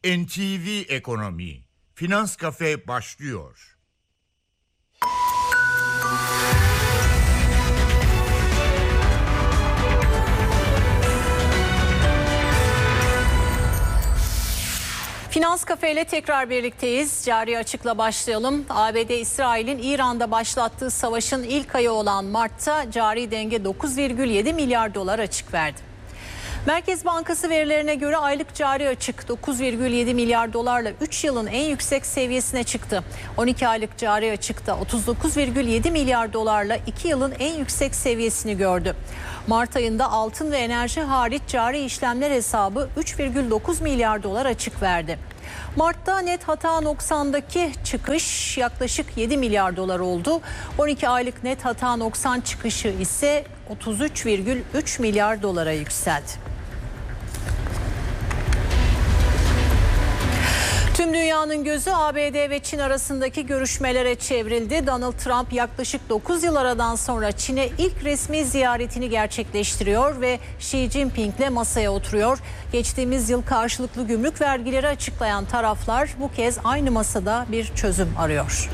NTV Ekonomi Finans Kafe başlıyor. Finans Kafe ile tekrar birlikteyiz. Cari açıkla başlayalım. ABD, İsrail'in İran'da başlattığı savaşın ilk ayı olan Mart'ta cari denge 9,7 milyar dolar açık verdi. Merkez Bankası verilerine göre aylık cari açık 9,7 milyar dolarla 3 yılın en yüksek seviyesine çıktı. 12 aylık cari açıkta 39,7 milyar dolarla 2 yılın en yüksek seviyesini gördü. Mart ayında altın ve enerji hariç cari işlemler hesabı 3,9 milyar dolar açık verdi. Mart'ta net hata noksandaki çıkış yaklaşık 7 milyar dolar oldu. 12 aylık net hata noksan çıkışı ise 33,3 milyar dolara yükseldi. Tüm dünyanın gözü ABD ve Çin arasındaki görüşmelere çevrildi. Donald Trump yaklaşık 9 yıl aradan sonra Çin'e ilk resmi ziyaretini gerçekleştiriyor ve Xi Jinping'le masaya oturuyor. Geçtiğimiz yıl karşılıklı gümrük vergileri açıklayan taraflar bu kez aynı masada bir çözüm arıyor.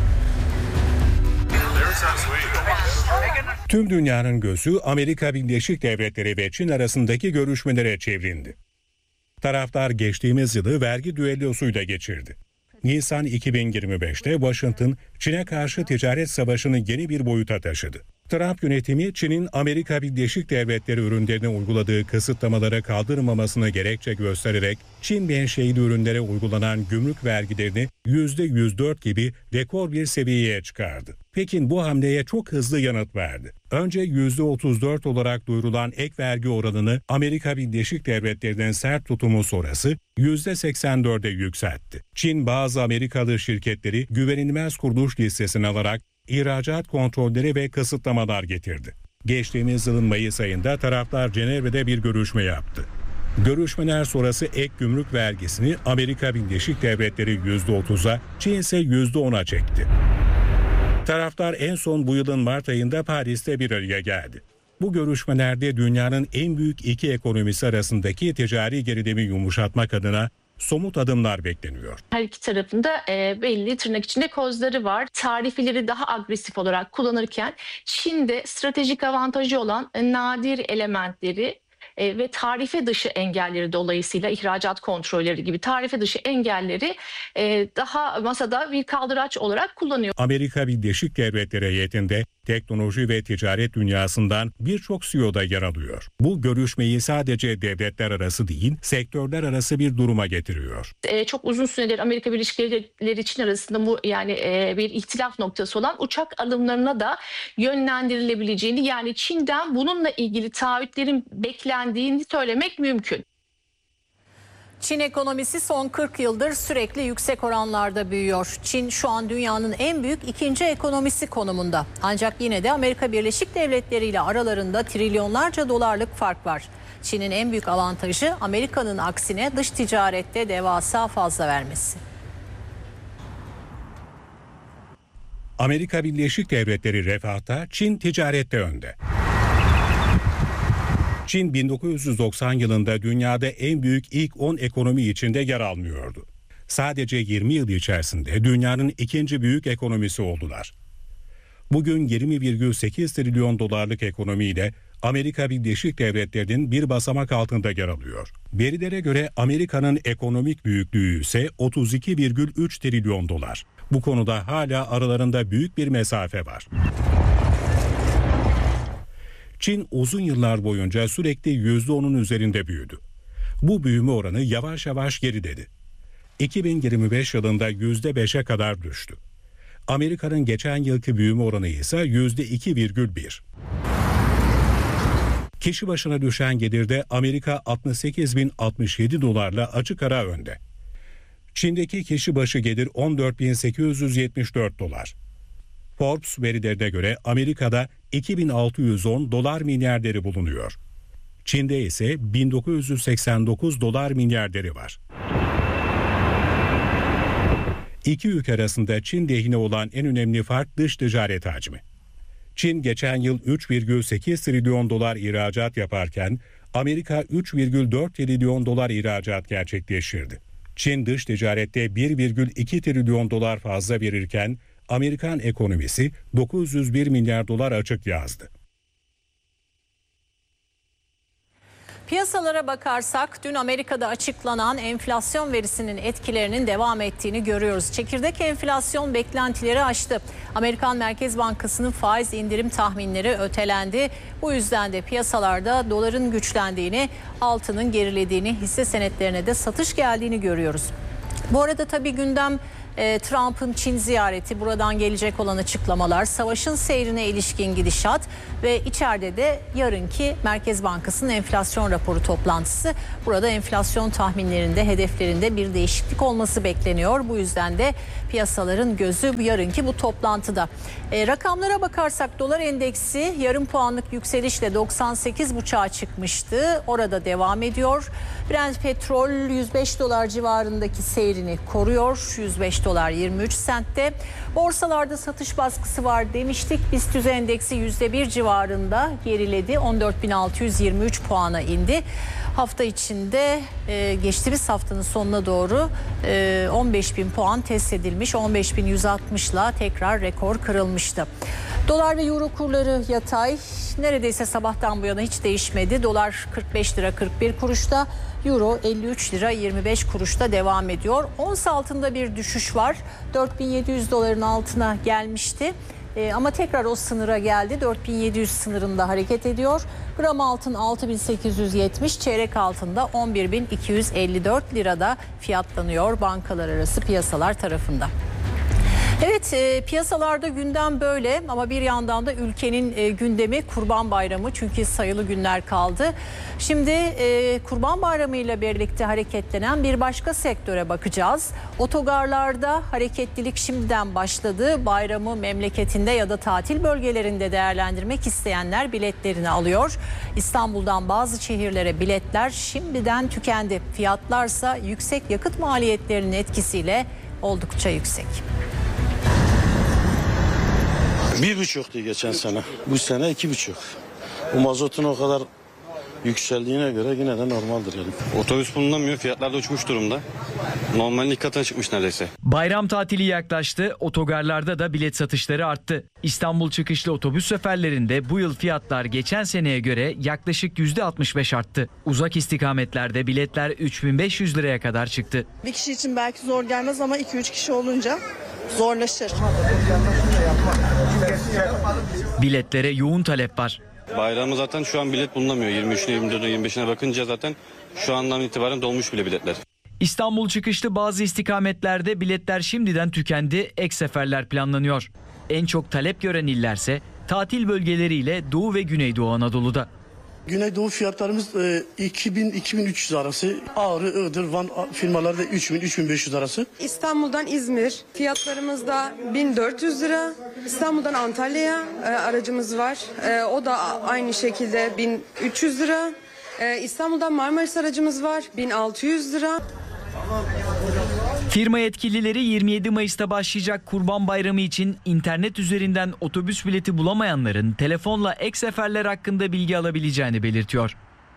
Tüm dünyanın gözü Amerika Birleşik Devletleri ve Çin arasındaki görüşmelere çevrildi. Taraflar geçtiğimiz yılı vergi düellosuyla geçirdi. Nisan 2025'te Washington, Çin'e karşı ticaret savaşını yeni bir boyuta taşıdı. Trump yönetimi Çin'in Amerika Birleşik Devletleri ürünlerine uyguladığı kısıtlamaları kaldırmamasını gerekçe göstererek Çin menşeili ürünlere uygulanan gümrük vergilerini %104 gibi rekor bir seviyeye çıkardı. Pekin bu hamleye çok hızlı yanıt verdi. Önce %34 olarak duyurulan ek vergi oranını Amerika Birleşik Devletleri'nin sert tutumu sonrası %84'e yükseltti. Çin bazı Amerikalı şirketleri güvenilmez kuruluş listesine alarak ihracat kontrolleri ve kısıtlamalar getirdi. Geçtiğimiz yılın Mayıs ayında taraflar Cenevre'de bir görüşme yaptı. Görüşmeler sonrası ek gümrük vergisini Amerika Birleşik Devletleri %30'a, Çin ise %10'a çekti. Taraflar en son bu yılın Mart ayında Paris'te bir araya geldi. Bu görüşmelerde dünyanın en büyük iki ekonomisi arasındaki ticari gerilimi yumuşatmak adına somut adımlar bekleniyor. Her iki tarafında belli tırnak içinde kozları var. Tarifeleri daha agresif olarak kullanırken Çin'de stratejik avantajı olan nadir elementleri ve tarife dışı engelleri dolayısıyla ihracat kontrolleri gibi tarife dışı engelleri daha masada bir kaldıraç olarak kullanıyor. Amerika Birleşik Devletleri heyetinde teknoloji ve ticaret dünyasından birçok CEO da yer alıyor. Bu görüşmeyi sadece devletler arası değil, sektörler arası bir duruma getiriyor. Çok uzun süredir Amerika Birleşik Devletleri Çin arasında bu bir ihtilaf noktası olan uçak alımlarına da yönlendirilebileceğini, yani Çin'den bununla ilgili taahhütlerin beklendiğini söylemek mümkün. Çin ekonomisi son 40 yıldır sürekli yüksek oranlarda büyüyor. Çin şu an dünyanın en büyük ikinci ekonomisi konumunda. Ancak yine de Amerika Birleşik Devletleri ile aralarında trilyonlarca dolarlık fark var. Çin'in en büyük avantajı Amerika'nın aksine dış ticarette devasa fazla vermesi. Amerika Birleşik Devletleri refahta, Çin ticarette önde. Çin 1990 yılında dünyada en büyük ilk 10 ekonomi içinde yer almıyordu. Sadece 20 yıl içerisinde dünyanın ikinci büyük ekonomisi oldular. Bugün 20,8 trilyon dolarlık ekonomiyle Amerika Birleşik Devletleri'nin bir basamak altında yer alıyor. Verilere göre Amerika'nın ekonomik büyüklüğü ise 32,3 trilyon dolar. Bu konuda hala aralarında büyük bir mesafe var. Çin uzun yıllar boyunca sürekli %10'un üzerinde büyüdü. Bu büyüme oranı yavaş yavaş geriledi. 2025 yılında %5'e kadar düştü. Amerika'nın geçen yılki büyüme oranı ise %2,1. Kişi başına düşen gelirde Amerika 68.067 dolarla açık ara önde. Çin'deki kişi başı gelir 14.874 dolar. Forbes verilerine göre Amerika'da 2610 dolar milyarderi bulunuyor. Çin'de ise 1989 dolar milyarderi var. İki ülke arasında Çin lehine olan en önemli fark dış ticaret hacmi. Çin geçen yıl 3,8 trilyon dolar ihracat yaparken Amerika 3,4 trilyon dolar ihracat gerçekleştirdi. Çin dış ticarette 1,2 trilyon dolar fazla verirken Amerikan ekonomisi 901 milyar dolar açık yazdı. Piyasalara bakarsak dün Amerika'da açıklanan enflasyon verisinin etkilerinin devam ettiğini görüyoruz. Çekirdek enflasyon beklentileri aştı. Amerikan Merkez Bankası'nın faiz indirim tahminleri ötelendi. Bu yüzden de piyasalarda doların güçlendiğini, altının gerilediğini, hisse senetlerine de satış geldiğini görüyoruz. Bu arada tabii gündem Trump'ın Çin ziyareti, buradan gelecek olan açıklamalar, savaşın seyrine ilişkin gidişat ve içeride de yarınki Merkez Bankası'nın enflasyon raporu toplantısı. Burada enflasyon tahminlerinde, hedeflerinde bir değişiklik olması bekleniyor. Bu yüzden de piyasaların gözü yarınki bu toplantıda. Rakamlara bakarsak dolar endeksi yarım puanlık yükselişle 98,5'a çıkmıştı. Orada devam ediyor. Brent petrol 105 dolar civarındaki seyrini koruyor. 105 dolar 23 sentte. Borsalarda satış baskısı var demiştik. BIST endeksi %1 civarında geriledi. 14.623 puana indi. Hafta içinde geçtiğimiz haftanın sonuna doğru 15.000 puan test edilmiş. 15.160'la tekrar rekor kırılmıştı. Dolar ve euro kurları yatay. Neredeyse sabahtan bu yana hiç değişmedi. Dolar 45 lira 41 kuruşta. Euro 53 lira 25 kuruşta devam ediyor. Ons altında bir düşüş var. 4.700 doların altına gelmişti. Ama tekrar o sınıra geldi. 4.700 sınırında hareket ediyor. Gram altın 6.870, çeyrek altında 11.254 lirada fiyatlanıyor bankalar arası piyasalar tarafından. Evet, piyasalarda gündem böyle ama bir yandan da ülkenin gündemi Kurban Bayramı, çünkü sayılı günler kaldı. Şimdi Kurban Bayramı ile birlikte hareketlenen bir başka sektöre bakacağız. Otogarlarda hareketlilik şimdiden başladı. Bayramı memleketinde ya da tatil bölgelerinde değerlendirmek isteyenler biletlerini alıyor. İstanbul'dan bazı şehirlere biletler şimdiden tükendi. Fiyatlarsa yüksek yakıt maliyetlerinin etkisiyle oldukça yüksek. 1,5'tu geçen sene. Bu sene 2,5. Bu mazotun o kadar yükseldiğine göre yine de normaldir yani. Otobüs bulunamıyor. Fiyatlar da uçmuş durumda. Normalin ilk katına çıkmış neredeyse. Bayram tatili yaklaştı. Otogarlarda da bilet satışları arttı. İstanbul çıkışlı otobüs seferlerinde bu yıl fiyatlar geçen seneye göre yaklaşık %65 arttı. Uzak istikametlerde biletler 3.500 liraya kadar çıktı. Bir kişi için belki zor gelmez ama 2-3 kişi olunca zorlaşır. Biletlere yoğun talep var. Bayramı zaten şu an bilet bulunamıyor. 23'üne, 24'üne, 25'ine bakınca zaten şu andan itibaren dolmuş bile biletler. İstanbul çıkışlı bazı istikametlerde biletler şimdiden tükendi, ek seferler planlanıyor. En çok talep gören illerse tatil bölgeleriyle Doğu ve Güneydoğu Anadolu'da. Güneydoğu fiyatlarımız 2000-2300 arası. Ağrı, Iğdır, Van firmalarda 3000-3500 arası. İstanbul'dan İzmir fiyatlarımız da 1400 lira. İstanbul'dan Antalya'ya aracımız var. O da aynı şekilde 1300 lira. İstanbul'dan Marmaris aracımız var. 1600 lira. Firma yetkilileri 27 Mayıs'ta başlayacak Kurban Bayramı için internet üzerinden otobüs bileti bulamayanların telefonla ek seferler hakkında bilgi alabileceğini belirtiyor.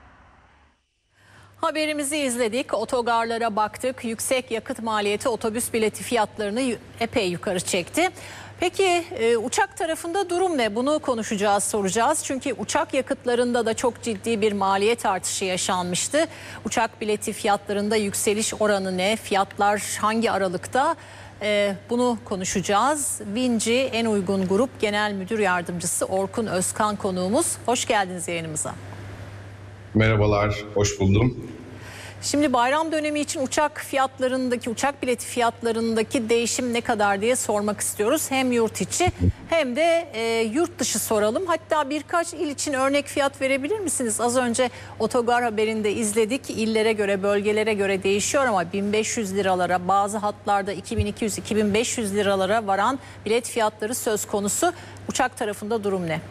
Haberimizi izledik, otogarlara baktık. Yüksek yakıt maliyeti otobüs bileti fiyatlarını epey yukarı çekti. Peki uçak tarafında durum ne? Bunu konuşacağız, soracağız. Çünkü uçak yakıtlarında da çok ciddi bir maliyet artışı yaşanmıştı. Uçak bileti fiyatlarında yükseliş oranı ne? Fiyatlar hangi aralıkta? Bunu konuşacağız. Vinci En Uygun Grup Genel Müdür Yardımcısı Orkun Özkan konuğumuz. Hoş geldiniz yayınımıza. Merhabalar, hoş buldum. Şimdi bayram dönemi için uçak bileti fiyatlarındaki değişim ne kadar diye sormak istiyoruz. Hem yurt içi hem de yurt dışı soralım. Hatta birkaç il için örnek fiyat verebilir misiniz? Az önce otogar haberinde izledik. İllere göre, bölgelere göre değişiyor ama 1500 liralara, bazı hatlarda 2200-2500 liralara varan bilet fiyatları söz konusu. Uçak tarafında durum ne?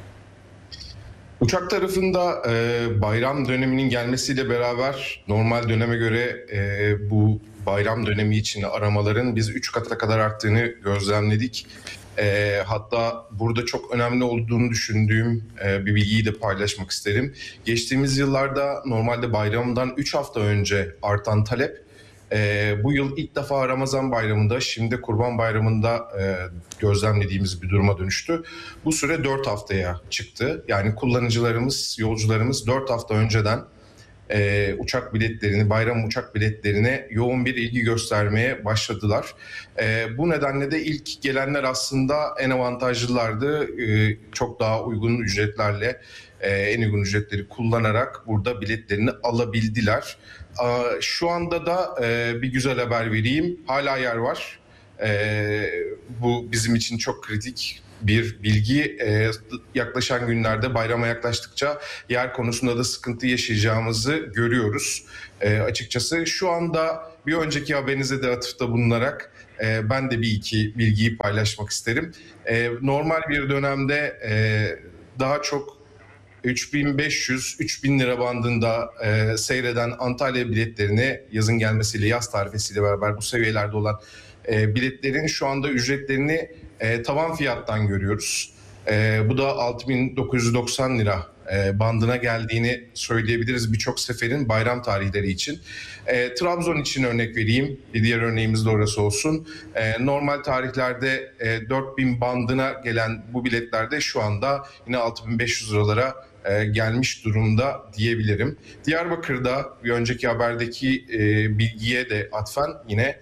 Uçak tarafında bayram döneminin gelmesiyle beraber normal döneme göre bu bayram dönemi için aramaların biz 3 kata kadar arttığını gözlemledik. Hatta burada çok önemli olduğunu düşündüğüm bir bilgiyi de paylaşmak isterim. Geçtiğimiz yıllarda normalde bayramdan 3 hafta önce artan talep Bu yıl ilk defa Ramazan bayramında, şimdi Kurban Bayramı'nda gözlemlediğimiz bir duruma dönüştü. Bu süre 4 haftaya çıktı. Yani kullanıcılarımız, yolcularımız 4 hafta önceden uçak biletlerini, bayram uçak biletlerine yoğun bir ilgi göstermeye başladılar. Bu nedenle de ilk gelenler aslında en avantajlılardı. Çok daha uygun ücretlerle, en uygun ücretleri kullanarak burada biletlerini alabildiler. Şu anda da bir güzel haber vereyim. Hala yer var. Bu bizim için çok kritik bir bilgi. Yaklaşan günlerde, bayrama yaklaştıkça yer konusunda da sıkıntı yaşayacağımızı görüyoruz. Açıkçası şu anda bir önceki haberinize de atıfta bulunarak ben de bir iki bilgiyi paylaşmak isterim. Normal bir dönemde daha çok 3.500-3.000 lira bandında seyreden Antalya biletlerine yazın gelmesiyle, yaz tarifesiyle beraber bu seviyelerde olan biletlerin şu anda ücretlerini tavan fiyattan görüyoruz. Bu da 6.990 lira bandına geldiğini söyleyebiliriz birçok seferin bayram tarihleri için. Trabzon için örnek vereyim. Bir diğer örneğimiz de orası olsun. Normal tarihlerde 4.000 bandına gelen bu biletlerde şu anda yine 6.500 liralara gelmiş durumda diyebilirim. Diyarbakır'da bir önceki haberdeki bilgiye de atfen yine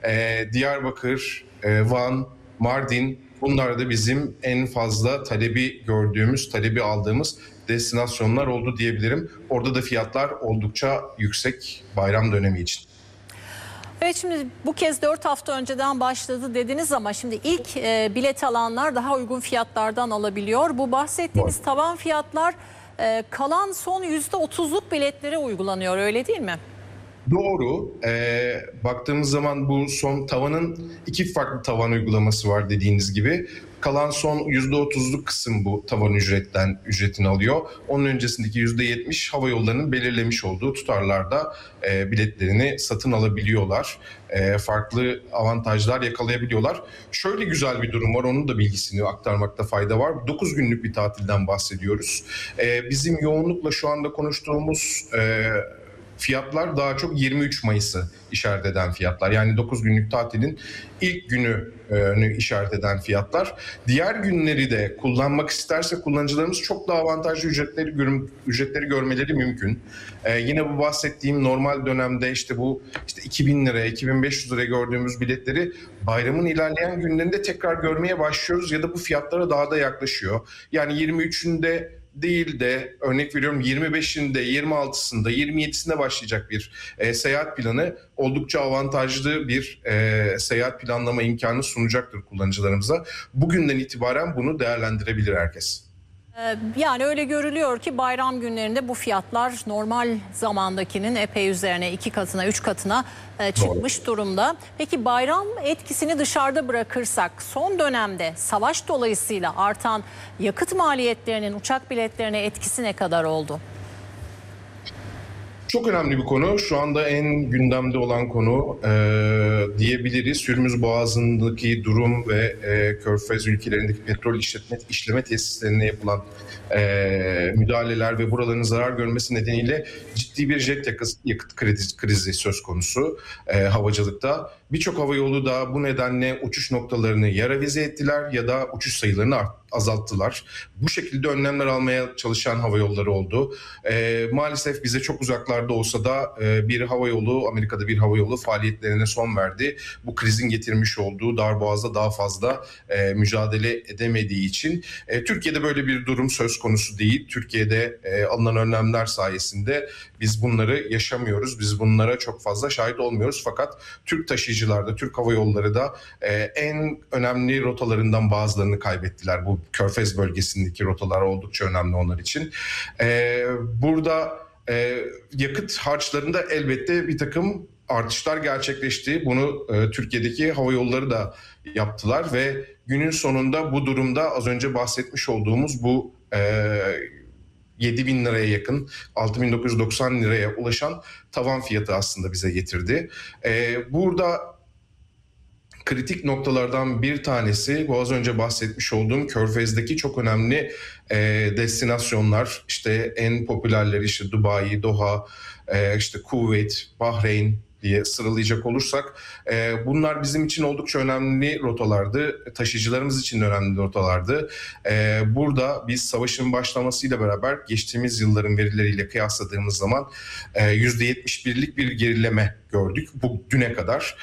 Diyarbakır, Van, Mardin, bunlar da bizim en fazla talebi gördüğümüz, talebi aldığımız destinasyonlar oldu diyebilirim. Orada da fiyatlar oldukça yüksek bayram dönemi için. Evet, şimdi bu kez 4 hafta önceden başladı dediniz ama şimdi ilk bilet alanlar daha uygun fiyatlardan alabiliyor. Bu bahsettiğimiz tavan fiyatlar kalan son %30'luk biletlere uygulanıyor, öyle değil mi? Doğru. Baktığımız zaman bu son tavanın iki farklı tavan uygulaması var dediğiniz gibi. Kalan son %30'luk kısım bu tavan ücretini alıyor. Onun öncesindeki %70 hava yollarının belirlemiş olduğu tutarlarda biletlerini satın alabiliyorlar. Farklı avantajlar yakalayabiliyorlar. Şöyle güzel bir durum var, onun da bilgisini aktarmakta fayda var. 9 günlük bir tatilden bahsediyoruz. Bizim yoğunlukla şu anda konuştuğumuz fiyatlar daha çok 23 Mayıs'ı işaret eden fiyatlar. Yani 9 günlük tatilin ilk günü işaret eden fiyatlar. Diğer günleri de kullanmak isterse kullanıcılarımız çok daha avantajlı ücretleri görmeleri mümkün. Yine bu bahsettiğim normal dönemde işte 2.000 liraya, 2.500 liraya gördüğümüz biletleri bayramın ilerleyen günlerinde tekrar görmeye başlıyoruz ya da bu fiyatlara daha da yaklaşıyor. Yani 23'ünde değil de örnek veriyorum 25'inde, 26'sında, 27'sinde başlayacak bir seyahat planı oldukça avantajlı bir seyahat planlama imkanı sunacaktır kullanıcılarımıza. Bugünden itibaren bunu değerlendirebilir herkes. Yani öyle görülüyor ki bayram günlerinde bu fiyatlar normal zamandakinin epey üzerine, 2 katına 3 katına çıkmış durumda. Peki bayram etkisini dışarıda bırakırsak son dönemde savaş dolayısıyla artan yakıt maliyetlerinin uçak biletlerine etkisi ne kadar oldu? Çok önemli bir konu. Şu anda en gündemde olan konu diyebiliriz. Hürmüz Boğazı'ndaki durum ve Körfez ülkelerindeki petrol işleme tesislerine yapılan müdahaleler ve buraların zarar görmesi nedeniyle ciddi bir jet yakıt krizi söz konusu havacılıkta. Birçok havayolu da bu nedenle uçuş noktalarını ya revize ettiler ya da uçuş sayılarını azalttılar. Bu şekilde önlemler almaya çalışan havayolları oldu. Maalesef bize çok uzaklarda olsa da bir havayolu, Amerika'da bir havayolu faaliyetlerine son verdi. Bu krizin getirmiş olduğu darboğazda daha fazla mücadele edemediği için. Türkiye'de böyle bir durum söz konusu değil. Türkiye'de alınan önlemler sayesinde biz bunları yaşamıyoruz. Biz bunlara çok fazla şahit olmuyoruz. Fakat Türk taşıyıcılarda, Türk Hava Yolları da en önemli rotalarından bazılarını kaybettiler. Bu Körfez bölgesindeki rotalar oldukça önemli onlar için. Burada yakıt harçlarında elbette bir takım artışlar gerçekleşti. Bunu Türkiye'deki hava yolları da yaptılar ve günün sonunda bu durumda az önce bahsetmiş olduğumuz bu 7.000 liraya yakın, 6.990 liraya ulaşan tavan fiyatı aslında bize getirdi. Burada kritik noktalardan bir tanesi bu az önce bahsetmiş olduğum Körfez'deki çok önemli destinasyonlar. İşte en popülerleri işte Dubai, Doha, işte Kuveyt, Bahreyn, diye sıralayacak olursak bunlar bizim için oldukça önemli rotalardı. Taşıyıcılarımız için de önemli rotalardı. Burada biz savaşın başlamasıyla beraber geçtiğimiz yılların verileriyle kıyasladığımız zaman %71'lik bir gerileme gördük. Bu düne kadar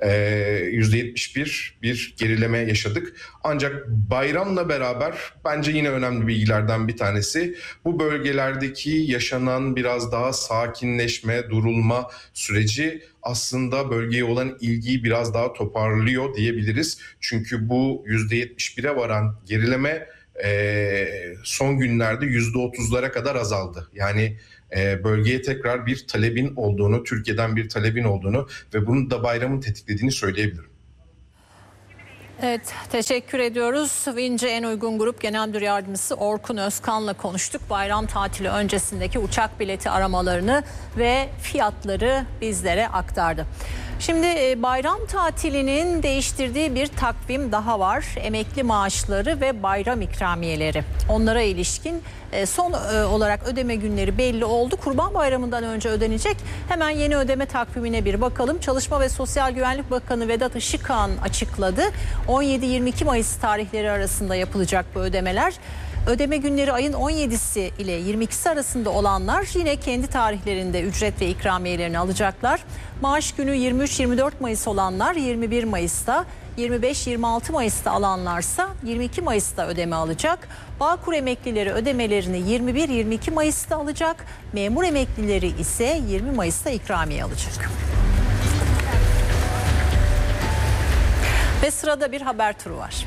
%71 bir gerileme yaşadık. Ancak bayramla beraber bence yine önemli bilgilerden bir tanesi bu bölgelerdeki yaşanan biraz daha sakinleşme, durulma süreci aslında bölgeye olan ilgiyi biraz daha toparlıyor diyebiliriz. Çünkü bu %71'e varan gerileme son günlerde %30'lara kadar azaldı. Yani bölgeye tekrar bir talebin olduğunu, Türkiye'den bir talebin olduğunu ve bunun da bayramın tetiklediğini söyleyebilirim. Evet, teşekkür ediyoruz. Vinci En Uygun Grup Genel Müdür Yardımcısı Orkun Özkan'la konuştuk. Bayram tatili öncesindeki uçak bileti aramalarını ve fiyatları bizlere aktardı. Şimdi bayram tatilinin değiştirdiği bir takvim daha var. Emekli maaşları ve bayram ikramiyeleri. Onlara ilişkin son olarak ödeme günleri belli oldu. Kurban Bayramı'ndan önce ödenecek. Hemen yeni ödeme takvimine bir bakalım. Çalışma ve Sosyal Güvenlik Bakanı Vedat Işıkhan açıkladı. 17-22 Mayıs tarihleri arasında yapılacak bu ödemeler. Ödeme günleri ayın 17'si ile 22'si arasında olanlar yine kendi tarihlerinde ücret ve ikramiyelerini alacaklar. Maaş günü 23-24 Mayıs olanlar 21 Mayıs'ta, 25-26 Mayıs'ta alanlarsa 22 Mayıs'ta ödeme alacak. Bağkur emeklileri ödemelerini 21-22 Mayıs'ta alacak. Memur emeklileri ise 20 Mayıs'ta ikramiye alacak. Ve sırada bir haber turu var.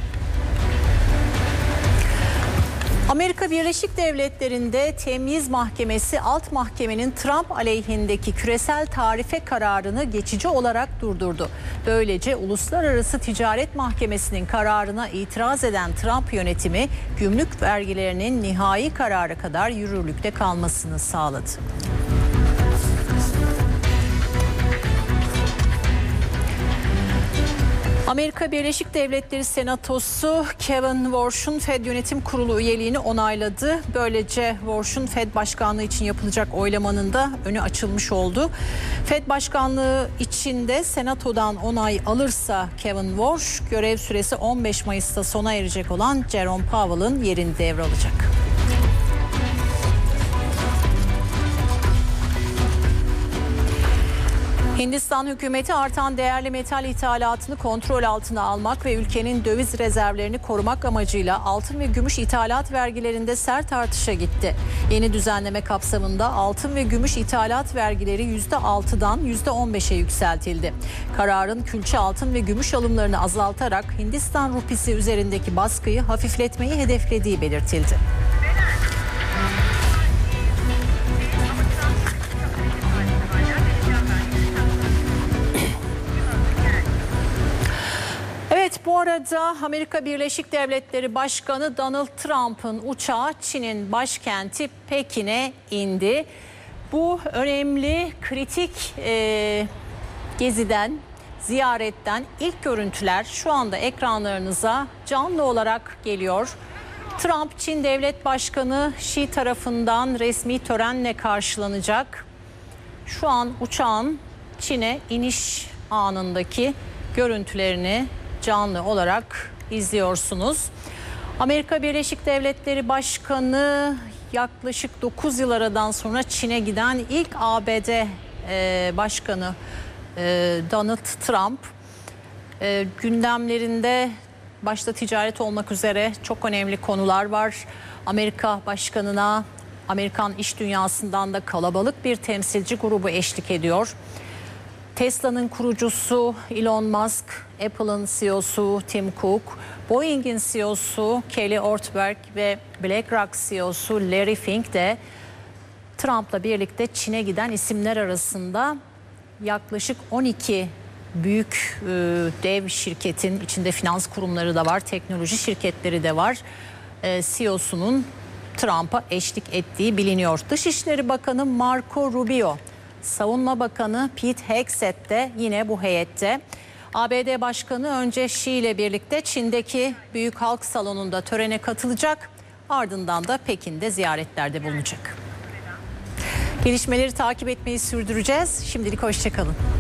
Amerika Birleşik Devletleri'nde Temyiz Mahkemesi alt mahkemenin Trump aleyhindeki küresel tarife kararını geçici olarak durdurdu. Böylece Uluslararası Ticaret Mahkemesi'nin kararına itiraz eden Trump yönetimi gümrük vergilerinin nihai karara kadar yürürlükte kalmasını sağladı. Amerika Birleşik Devletleri Senatosu Kevin Warsh'un Fed Yönetim Kurulu üyeliğini onayladı. Böylece Warsh'un Fed Başkanlığı için yapılacak oylamanın da önü açılmış oldu. Fed Başkanlığı için de Senato'dan onay alırsa Kevin Warsh görev süresi 15 Mayıs'ta sona erecek olan Jerome Powell'ın yerini devralacak. Hindistan hükümeti artan değerli metal ithalatını kontrol altına almak ve ülkenin döviz rezervlerini korumak amacıyla altın ve gümüş ithalat vergilerinde sert artışa gitti. Yeni düzenleme kapsamında altın ve gümüş ithalat vergileri %6'dan %15'e yükseltildi. Kararın külçe altın ve gümüş alımlarını azaltarak Hindistan rupisi üzerindeki baskıyı hafifletmeyi hedeflediği belirtildi. Evet, bu arada Amerika Birleşik Devletleri Başkanı Donald Trump'ın uçağı Çin'in başkenti Pekin'e indi. Bu önemli, kritik geziden, ziyaretten ilk görüntüler şu anda ekranlarınıza canlı olarak geliyor. Trump, Çin Devlet Başkanı Xi tarafından resmi törenle karşılanacak. Şu an uçağın Çin'e iniş anındaki görüntülerini canlı olarak izliyorsunuz. Amerika Birleşik Devletleri Başkanı yaklaşık 9 yıl aradan sonra Çin'e giden ilk ABD Başkanı Donald Trump. Gündemlerinde başta ticaret olmak üzere çok önemli konular var. Amerika Başkanı'na Amerikan iş dünyasından da kalabalık bir temsilci grubu eşlik ediyor. Tesla'nın kurucusu Elon Musk, Apple'ın CEO'su Tim Cook, Boeing'in CEO'su Kelly Ortberg ve BlackRock CEO'su Larry Fink de Trump'la birlikte Çin'e giden isimler arasında. Yaklaşık 12 büyük dev şirketin içinde finans kurumları da var, teknoloji şirketleri de var. CEO'sunun Trump'a eşlik ettiği biliniyor. Dışişleri Bakanı Marco Rubio, Savunma Bakanı Pete Hegseth de yine bu heyette. ABD Başkanı önce Xi ile birlikte Çin'deki Büyük Halk Salonu'nda törene katılacak. Ardından da Pekin'de ziyaretlerde bulunacak. Gelişmeleri takip etmeyi sürdüreceğiz. Şimdilik hoşça kalın.